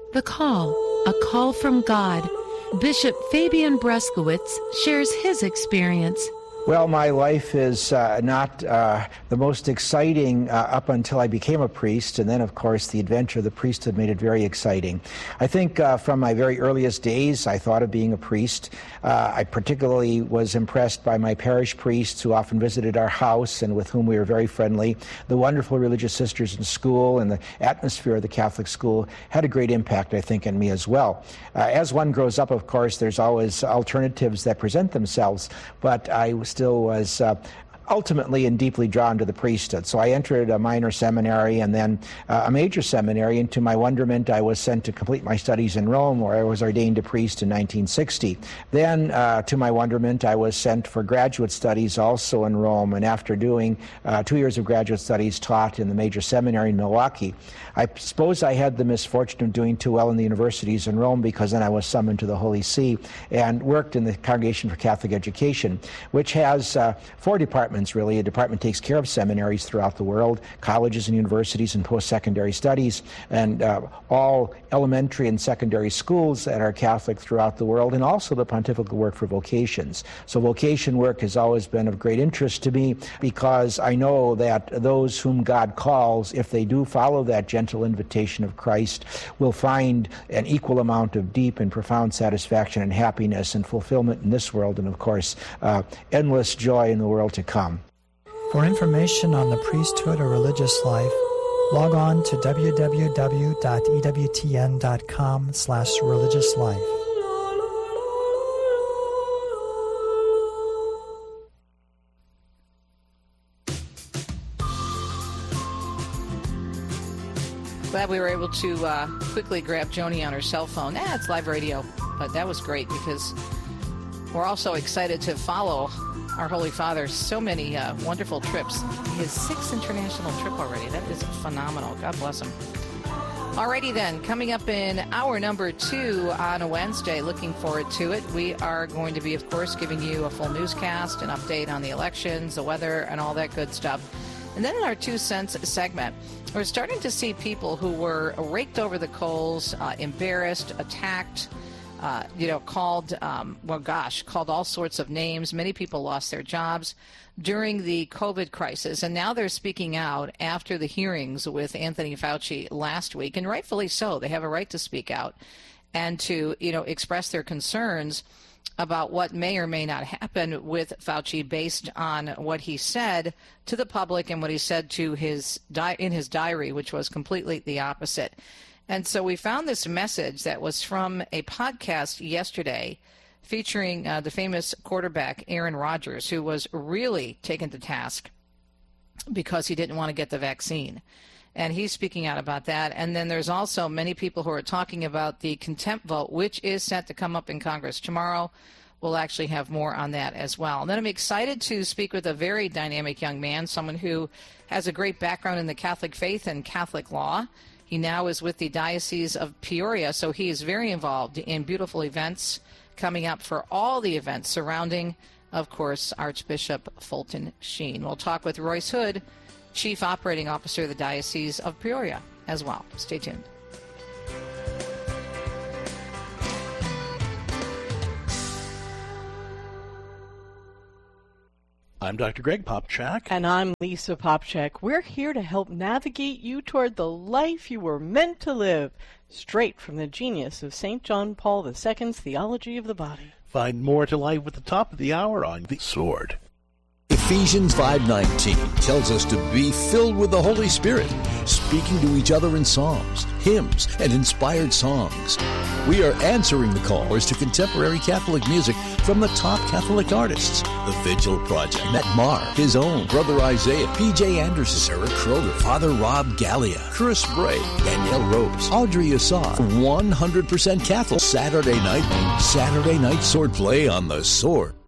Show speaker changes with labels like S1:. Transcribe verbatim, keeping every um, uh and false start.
S1: The Call, a call from God. Bishop Fabian Breskowitz shares his experience.
S2: Well, my life is uh, not uh, the most exciting uh, up until I became a priest, and then, of course, the adventure of the priesthood made it very exciting. I think uh, from my very earliest days, I thought of being a priest. Uh, I particularly was impressed by my parish priests who often visited our house and with whom we were very friendly. The wonderful religious sisters in school and the atmosphere of the Catholic school had a great impact, I think, on me as well. Uh, as one grows up, of course, there's always alternatives that present themselves, but I was still was uh, ultimately and deeply drawn to the priesthood. So I entered a minor seminary and then uh, a major seminary, and to my wonderment, I was sent to complete my studies in Rome, where I was ordained a priest in nineteen sixty. Then, uh, to my wonderment, I was sent for graduate studies also in Rome, and after doing uh, two years of graduate studies, taught in the major seminary in Milwaukee. I suppose I had the misfortune of doing too well in the universities in Rome, because then I was summoned to the Holy See and worked in the Congregation for Catholic Education, which has uh, four departments, really. A department takes care of seminaries throughout the world, colleges and universities and post-secondary studies, and uh, all elementary and secondary schools that are Catholic throughout the world, and also the pontifical work for vocations. So vocation work has always been of great interest to me, because I know that those whom God calls, if they do follow that gentle invitation of Christ, will find an equal amount of deep and profound satisfaction and happiness and fulfillment in this world, and of course, uh, endless joy in the world to come.
S3: For information on the priesthood or religious life, log on to w w w dot e w t n dot com slash religious life.
S4: Glad we were able to uh, quickly grab Joni on her cell phone. Ah, it's live radio, but that was great, because we're also excited to follow our Holy Father so many uh, wonderful trips. His sixth international trip already. That is phenomenal. God bless him. Alrighty then, coming up in hour number two on a Wednesday, looking forward to it. We are going to be, of course, giving you a full newscast, an update on the elections, the weather, and all that good stuff. And then in our Two Cents segment, we're starting to see people who were raked over the coals, uh, embarrassed, attacked, Uh, you know, called, um, well, gosh, called all sorts of names. Many people lost their jobs during the COVID crisis, and now they're speaking out after the hearings with Anthony Fauci last week, and rightfully so. They have a right to speak out and to, you know, express their concerns about what may or may not happen with Fauci based on what he said to the public and what he said to his di- in his diary, which was completely the opposite. And so we found this message that was from a podcast yesterday featuring uh, the famous quarterback Aaron Rodgers, who was really taken to task because he didn't want to get the vaccine. And he's speaking out about that. And then there's also many people who are talking about the contempt vote, which is set to come up in Congress tomorrow. We'll actually have more on that as well. And then I'm excited to speak with a very dynamic young man, someone who has a great background in the Catholic faith and Catholic law. He now is with the Diocese of Peoria, so he is very involved in beautiful events coming up for all the events surrounding, of course, Archbishop Fulton Sheen. We'll talk with Royce Hood, Chief Operating Officer of the Diocese of Peoria, as well. Stay tuned.
S5: I'm Doctor Greg Popchak.
S6: And I'm Lisa Popchak. We're here to help navigate you toward the life you were meant to live, straight from the genius of Saint John Paul the Second's Theology of the Body.
S5: Find more to life at the top of the hour on The Sword.
S7: Ephesians five nineteen tells us to be filled with the Holy Spirit, speaking to each other in psalms, hymns, and inspired songs. We are answering the callers to contemporary Catholic music from the top Catholic artists. The Vigil Project, Matt Maher, His Own, Brother Isaiah, P J Anderson, Sarah Kroger, Father Rob Gallia, Chris Bray, Danielle Rose, Audrey Assad, one hundred percent Catholic. Saturday night, Saturday night swordplay on The Sword.